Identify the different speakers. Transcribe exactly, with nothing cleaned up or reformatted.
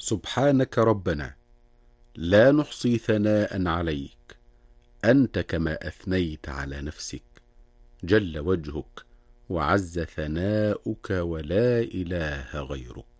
Speaker 1: سبحانك ربنا، لا نحصي ثناء عليك، أنت كما أثنيت على نفسك، جل وجهك وعز ثناؤك ولا إله غيرك.